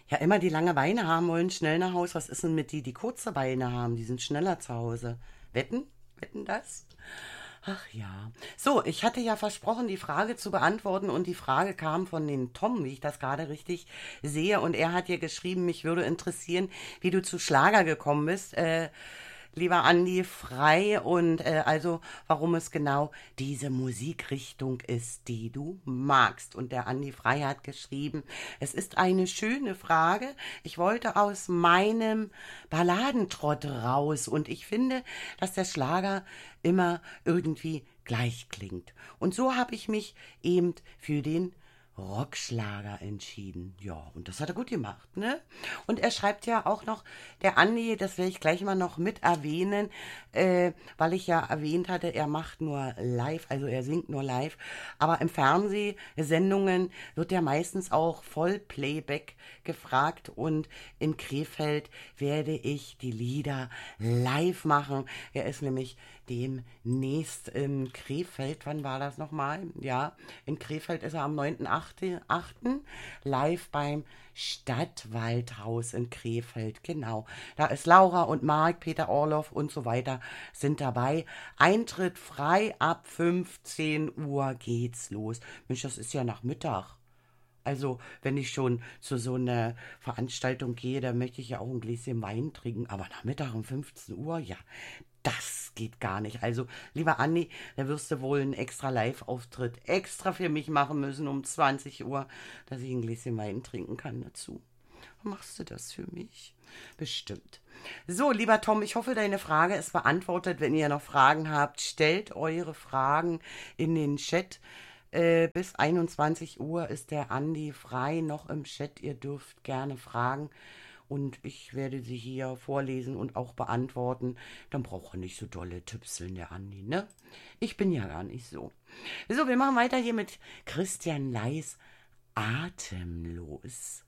Ja, immer die lange Beine haben wollen, schnell nach Haus. Was ist denn mit die, die kurze Beine haben? Die sind schneller zu Hause. Wetten? Wetten das? Ach ja. So, ich hatte ja versprochen, die Frage zu beantworten und die Frage kam von den Tom, wie ich das gerade richtig sehe. Und er hat dir geschrieben, mich würde interessieren, wie du zu Schlager gekommen bist. Lieber Andi Frei und also warum es genau diese Musikrichtung ist, die du magst. Und der Andi Frei hat geschrieben, es ist eine schöne Frage. Ich wollte aus meinem Balladentrott raus und ich finde, dass der Schlager immer irgendwie gleich klingt. Und so habe ich mich eben für den Rockschlager entschieden. Ja, und das hat er gut gemacht, ne? Und er schreibt ja auch noch, der Andi, das will ich gleich mal noch mit erwähnen, weil ich ja erwähnt hatte, er macht nur live, also er singt nur live, aber im Fernsehsendungen wird er meistens auch Vollplayback gefragt und in Krefeld werde ich die Lieder live machen. Er ist nämlich demnächst in Krefeld. Wann war das nochmal? Ja, in Krefeld ist er am 9.8. live beim Stadtwaldhaus in Krefeld. Genau. Da ist Laura und Marc, Peter Orloff und so weiter sind dabei. Eintritt frei, ab 15 Uhr geht's los. Mensch, das ist ja nach Mittag. Also, wenn ich schon zu so einer Veranstaltung gehe, dann möchte ich ja auch ein Gläschen Wein trinken. Aber Nachmittag um 15 Uhr, ja, das geht gar nicht. Also, lieber Andi, da wirst du wohl einen extra Live-Auftritt extra für mich machen müssen um 20 Uhr, dass ich ein Gläschen Wein trinken kann dazu. Machst du das für mich? Bestimmt. So, lieber Tom, ich hoffe, deine Frage ist beantwortet. Wenn ihr noch Fragen habt, stellt eure Fragen in den Chat. Bis 21 Uhr ist der Andi frei noch im Chat. Ihr dürft gerne fragen und ich werde sie hier vorlesen und auch beantworten. Dann braucht er nicht so dolle Tüpseln, der Andi, ne? Ich bin ja gar nicht so. So, wir machen weiter hier mit Christian Leis Atemlos.